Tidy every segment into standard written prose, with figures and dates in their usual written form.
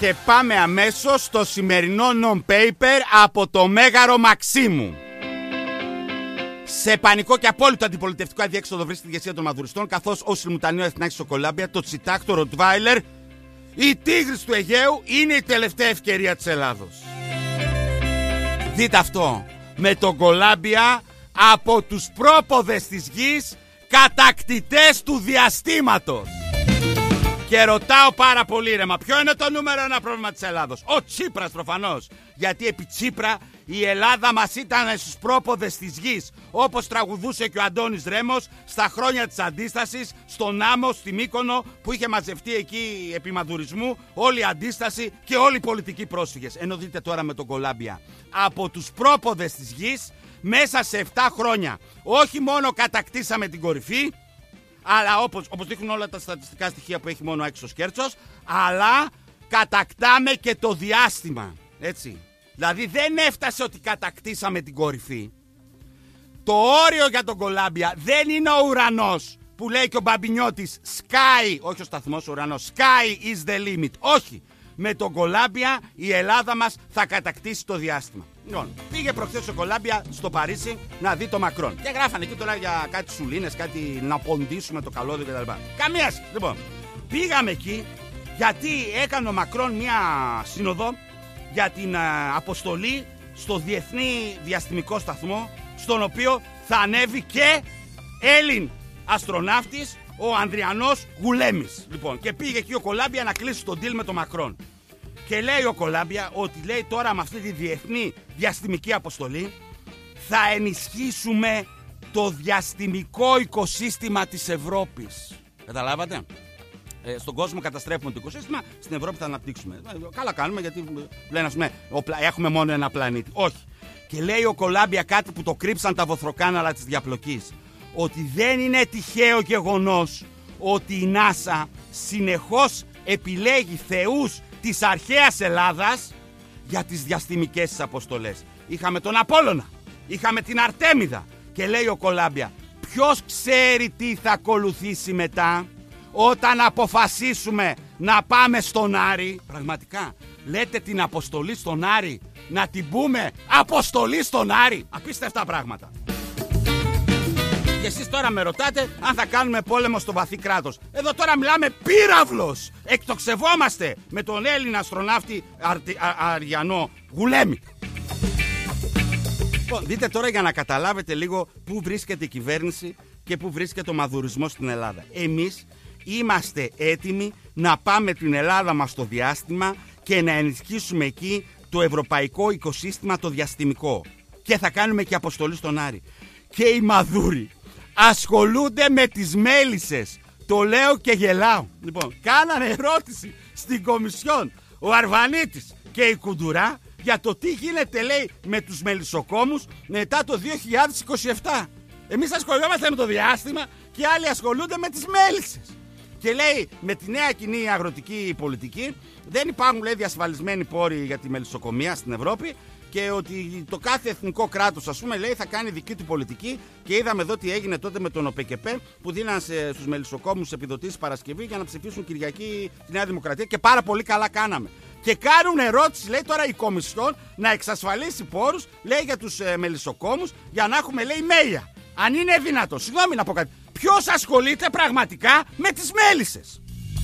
Και πάμε αμέσως στο σημερινό non-paper από το Μέγαρο Μαξίμου. Σε πανικό και απόλυτο αντιπολιτευτικό αδιέξοδο βρίσκεται η ηγεσία των μαδουριστών, καθώς ο Σιλμουτανείο Εθνάρχης στο Κολάμπια, το Τσιτάκ, το Ροτβάιλερ, η Τίγρης του Αιγαίου είναι η τελευταία ευκαιρία της Ελλάδος. Δείτε αυτό, με τον Κολάμπια από τους πρόποδες της γης, κατακτητές του διαστήματος. Και ρωτάω πάρα πολύ ρε, μα ποιο είναι το νούμερο ένα πρόβλημα της Ελλάδος? Ο Τσίπρας προφανώς. Γιατί επί Τσίπρα η Ελλάδα μας ήταν στους πρόποδες της γης, όπως τραγουδούσε και ο Αντώνης Ρέμος στα χρόνια της Αντίστασης, στον Άμμο, στη Μύκονο, που είχε μαζευτεί εκεί επί μαδουρισμού όλη η αντίσταση και όλοι οι πολιτικοί πρόσφυγες. Ενώ δείτε τώρα με τον Κολάμπια, από τους πρόποδες της γης, μέσα σε 7 χρόνια, όχι μόνο κατακτήσαμε την κορυφή, αλλά όπως δείχνουν όλα τα στατιστικά στοιχεία που έχει μόνο έξω Σκέρτσος, αλλά κατακτάμε και το διάστημα. Έτσι. Δηλαδή δεν έφτασε ότι κατακτήσαμε την κορυφή. Το όριο για τον Κολάμπια δεν είναι ο ουρανός που λέει και ο Μπαμπινιώτης, sky, όχι ο σταθμός, ο ουρανός, sky is the limit. Όχι. Με τον Κολάμπια η Ελλάδα μας θα κατακτήσει το διάστημα. Λοιπόν, πήγε προχθές ο Κολάμπια στο Παρίσι να δει το Μακρόν. Και γράφανε εκεί τώρα για κάτι σουλίνες, κάτι να ποντίσουμε το καλώδιο κτλ. Καμία σχέση. Λοιπόν, πήγαμε εκεί γιατί έκανε ο Μακρόν μια σύνοδο για την αποστολή στο Διεθνή Διαστημικό Σταθμό, στον οποίο θα ανέβει και Έλλην αστροναύτης, ο Ανδριανός Γουλέμης. Λοιπόν, και πήγε εκεί ο Κολάμπια να κλείσει τον deal με τον Μακρόν. Και λέει ο Κολάμπια ότι λέει τώρα με αυτή τη διεθνή διαστημική αποστολή θα ενισχύσουμε το διαστημικό οικοσύστημα της Ευρώπης. Καταλάβατε? Στον κόσμο καταστρέφουμε το οικοσύστημα, στην Ευρώπη θα αναπτύξουμε. Καλά κάνουμε, γιατί λένε ας πούμε έχουμε μόνο ένα πλανήτη. Όχι. Και λέει ο Κολάμπια κάτι που το κρύψαν τα βοθροκάναλα της διαπλοκής. Ότι δεν είναι τυχαίο γεγονός ότι η NASA συνεχώς επιλέγει θεούς της αρχαίας Ελλάδας για τις διαστημικές της αποστολές. Είχαμε τον Απόλλωνα, είχαμε την Αρτέμιδα. Και λέει ο Κολάμπια, ποιος ξέρει τι θα ακολουθήσει μετά, όταν αποφασίσουμε να πάμε στον Άρη? Πραγματικά λέτε την αποστολή στον Άρη να την πούμε αποστολή στον Άρη? Απίστευτα πράγματα. Και εσείς τώρα με ρωτάτε αν θα κάνουμε πόλεμο στο βαθύ κράτος. Εδώ τώρα μιλάμε πύραυλος. Εκτοξευόμαστε με τον Έλληνα αστροναύτη Αριανό Γουλέμη. Λοιπόν, δείτε τώρα για να καταλάβετε λίγο πού βρίσκεται η κυβέρνηση και πού βρίσκεται ο μαδουρισμός στην Ελλάδα. Εμείς είμαστε έτοιμοι να πάμε την Ελλάδα μας στο διάστημα και να ενισχύσουμε εκεί το ευρωπαϊκό οικοσύστημα το διαστημικό. Και θα κάνουμε και αποστολή στον Άρη. Και οι μαδούροι ασχολούνται με τις μέλισσες. Το λέω και γελάω. Λοιπόν, κάνανε ερώτηση στην Κομισιόν ο Αρβανίτης και η Κουντουρά για το τι γίνεται, λέει, με τους μελισσοκόμους μετά το 2027. Εμείς ασχολιόμαστε με το διάστημα και άλλοι ασχολούνται με τις μέλισσες. Και λέει, με τη νέα κοινή αγροτική πολιτική δεν υπάρχουν, λέει, διασφαλισμένοι πόροι για τη μελισσοκομεία στην Ευρώπη και ότι το κάθε εθνικό κράτος, ας πούμε, λέει, θα κάνει δική του πολιτική. Και είδαμε εδώ τι έγινε τότε με τον ΟΠΕΚΕΠΕ που δίναν στους μελισσοκόμους επιδοτήσεις Παρασκευή για να ψηφίσουν Κυριακή τη Νέα Δημοκρατία και πάρα πολύ καλά κάναμε. Και κάνουν ερώτηση, λέει, τώρα η Κομισιόν να εξασφαλίσει πόρους, λέει, για τους μελισσοκόμους για να έχουμε, λέει, μέια. Αν είναι δυνατό, συγγνώμη να πω κάτι. Ποιος ασχολείται πραγματικά με τις μέλισσες?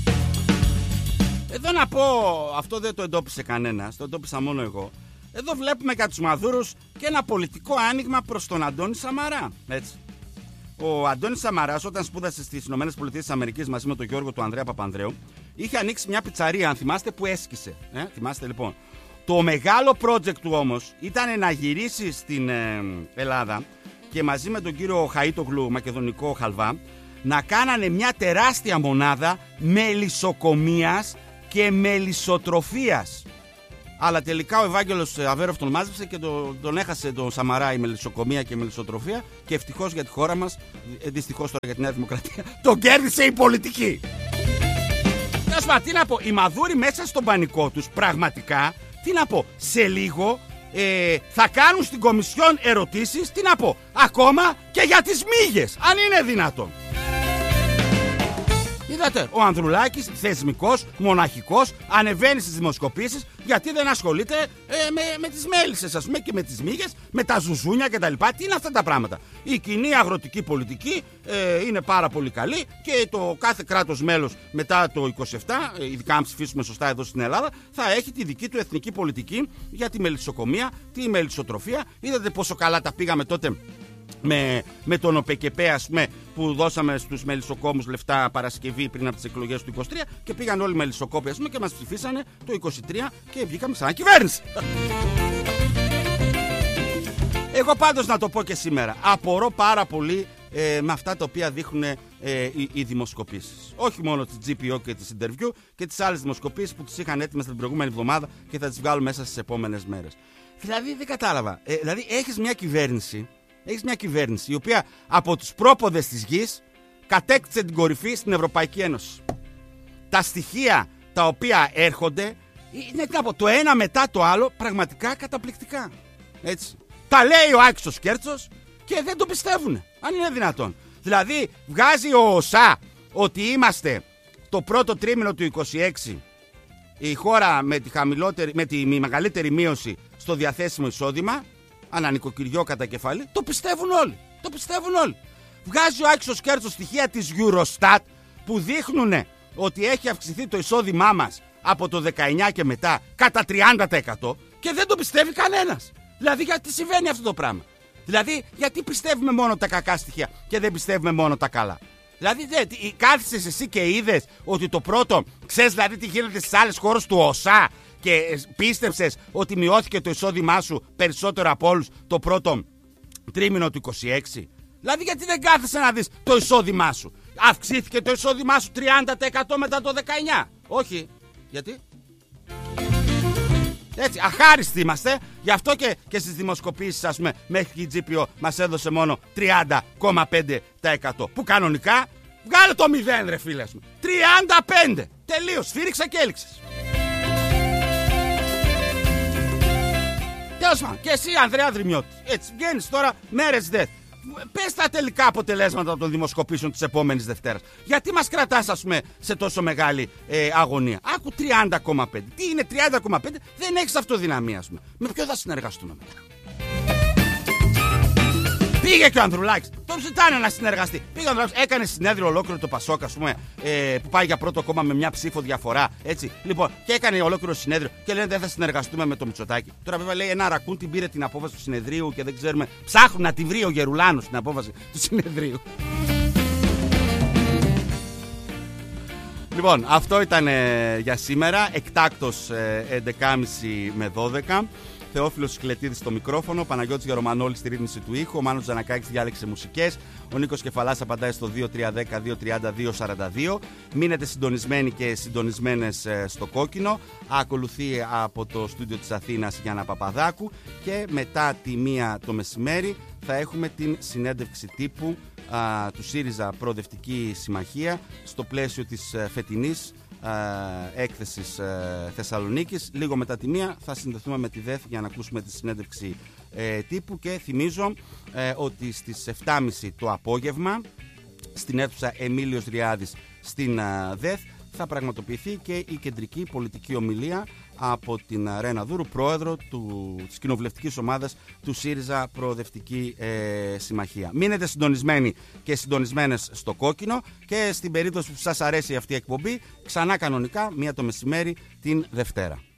Εδώ να πω, αυτό δεν το εντόπισε κανένας, το εντόπισα μόνο εγώ. Εδώ βλέπουμε για τους μαδούρους και ένα πολιτικό άνοιγμα προς τον Αντώνη Σαμαρά. Έτσι. Ο Αντώνης Σαμαράς, όταν σπούδασε στις ΗΠΑ μαζί με τον Γιώργο του Ανδρέα Παπανδρέου, είχε ανοίξει μια πιτσαρία, αν θυμάστε, που έσκησε. Θυμάστε λοιπόν. Το μεγάλο project του όμως ήταν να γυρίσει στην Ελλάδα και μαζί με τον κύριο Χαΐτογλου, μακεδονικό χαλβά, να κάνανε μια τεράστια μονάδα μελισσοκομείας και μελισσοτροφίας. Αλλά τελικά ο Ευάγγελος Αβέροφ τον μάζεψε και τον έχασε τον Σαμαρά η μελισσοκομεία και η μελισσοτροφία. Και ευτυχώς για τη χώρα μας, δυστυχώς τώρα για τη Νέα Δημοκρατία, τον κέρδισε η πολιτική. Τι να πω, οι μαδούροι μέσα στον πανικό τους, πραγματικά, τι να πω, σε λίγο θα κάνουν στην Κομισιόν ερωτήσεις, τι να πω, ακόμα και για τις μύγες, αν είναι δυνατόν. Είδατε, ο Ανδρουλάκης, θεσμικός, μοναχικός, ανεβαίνει στις δημοσκοπήσεις γιατί δεν ασχολείται με τις μέλισσες, ας πούμε, και με τις μύγες, με τα ζουζούνια κτλ. Τι είναι αυτά τα πράγματα? Η κοινή αγροτική πολιτική είναι πάρα πολύ καλή και το κάθε κράτος μέλος μετά το 27, ειδικά αν ψηφίσουμε σωστά εδώ στην Ελλάδα, θα έχει τη δική του εθνική πολιτική για τη μελισσοκομεία, τη μελισσοτροφία. Είδατε πόσο καλά τα πήγαμε τότε με τον ΟΠΕΚΕΠΕ, ας πούμε, που δώσαμε στους μελισσοκόμους λεφτά Παρασκευή πριν από τις εκλογές του 23 και πήγαν όλοι οι μελισσοκόποι, ας πούμε, και μας ψηφίσανε το 23 και βγήκαμε σαν κυβέρνηση. Εγώ πάντως να το πω και σήμερα, απορώ πάρα πολύ με αυτά τα οποία δείχνουν οι δημοσκοπήσεις. Όχι μόνο της GPO και της Interview και τις άλλες δημοσκοπήσεις που τις είχαν έτοιμες την προηγούμενη εβδομάδα και θα τις βγάλουν μέσα στις επόμενες μέρες. Δηλαδή δεν κατάλαβα. Δηλαδή έχεις μια κυβέρνηση η οποία από τους πρόποδες της γης κατέκτησε την κορυφή στην Ευρωπαϊκή Ένωση. Τα στοιχεία τα οποία έρχονται είναι το ένα μετά το άλλο πραγματικά καταπληκτικά. Έτσι. Τα λέει ο Άκης ο Σκέρτσος και δεν το πιστεύουν, αν είναι δυνατόν. Δηλαδή βγάζει ο ΟΣΑ ότι είμαστε το πρώτο τρίμηνο του 26 η χώρα με τη μεγαλύτερη μείωση στο διαθέσιμο εισόδημα ανά νοικοκυριό κατά κεφάλι. Το πιστεύουν όλοι. Βγάζει ο Άκης ο Σκέρτσος στοιχεία της Eurostat που δείχνουν ότι έχει αυξηθεί το εισόδημά μας από το 19 και μετά κατά 30% και δεν το πιστεύει κανένας. Δηλαδή γιατί συμβαίνει αυτό το πράγμα? Δηλαδή γιατί πιστεύουμε μόνο τα κακά στοιχεία και δεν πιστεύουμε μόνο τα καλά? Δηλαδή κάθισες εσύ και είδες ότι το πρώτο, ξέρεις δηλαδή τι γίνεται στις άλλες χώρες του ΟΣΑ και πίστεψες ότι μειώθηκε το εισόδημά σου περισσότερο από όλους το πρώτο τρίμηνο του 26? Δηλαδή γιατί δεν κάθεσαι να δεις το εισόδημά σου? Αυξήθηκε το εισόδημά σου 30% μετά το 19? Όχι. Γιατί? Έτσι, αχάριστοι είμαστε. Γι' αυτό και στις δημοσκοπήσεις, ας πούμε, μέχρι και η GPO μας έδωσε μόνο 30,5%. Που κανονικά βγάλε το 0, ρε φίλε, ας πούμε. 35! Τελείως, σφύριξα και έλξες. Τέλος πάντων, και εσύ Ανδρέα Δρυμιώτη, έτσι βγαίνεις τώρα μέρες δεύτερη. Πες τα τελικά αποτελέσματα των δημοσκοπήσεων της επόμενης Δευτέρας. Γιατί μας κρατάς, ας πούμε, σε τόσο μεγάλη αγωνία? Άκου 30,5. Τι είναι 30,5? Δεν έχεις αυτοδυναμία, ας πούμε. Με ποιο θα συνεργαστούμε μετά? Πήγε και ο Ανδρουλάκης. Τον ζητάνε να συνεργαστεί. Πήγε ο Ανδρουλάκης, έκανε συνέδριο ολόκληρο το Πασόκ, ας πούμε, που πάει για πρώτο κόμμα με μια ψήφο διαφορά. Έτσι. Λοιπόν, και έκανε ολόκληρο συνέδριο και λένε δεν θα συνεργαστούμε με το Μητσοτάκη. Τώρα, βέβαια, λέει ένα ρακούν την πήρε την απόφαση του συνεδρίου και δεν ξέρουμε. Ψάχνουν να τη βρει ο Γερουλάνος την απόφαση του συνεδρίου. Λοιπόν, αυτό ήταν για σήμερα. Εκτάκτος 11.30 με 12. Θεόφιλος Σκλετίδης στο μικρόφωνο, Παναγιώτης Γερομανόλης στη ρύθμιση του ήχου, ο Μάνος Τζανακάκης διάλεξε μουσικές, ο Νίκος Κεφαλάς απαντάει στο 2310-232-42. Μείνετε συντονισμένοι και συντονισμένες στο κόκκινο. Ακολουθεί από το στούντιο της Αθήνας Γιάννα Παπαδάκου και μετά τη 1 το μεσημέρι θα έχουμε την συνέντευξη τύπου του ΣΥΡΙΖΑ Προοδευτική Συμμαχία στο πλαίσιο της φετινής έκθεσης Θεσσαλονίκης. Λίγο μετά τη 1 θα συνδεθούμε με τη ΔΕΘ για να ακούσουμε τη συνέντευξη τύπου και θυμίζω ότι στις 7.30 το απόγευμα στην αίθουσα Εμίλιος Ριάδης στην ΔΕΘ θα πραγματοποιηθεί και η κεντρική πολιτική ομιλία από την Ρένα Δούρου, πρόεδρο της κοινοβουλευτικής ομάδας του ΣΥΡΙΖΑ Προοδευτική Συμμαχία. Μείνετε συντονισμένοι και συντονισμένες στο κόκκινο και στην περίπτωση που σας αρέσει αυτή η εκπομπή, ξανά κανονικά 1 το μεσημέρι την Δευτέρα.